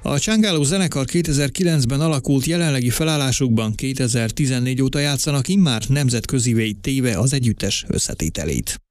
A Csángáló zenekar 2009-ben alakult, jelenlegi felállásukban 2014 óta játszanak, immár nemzetközivé téve az együttes összetételét.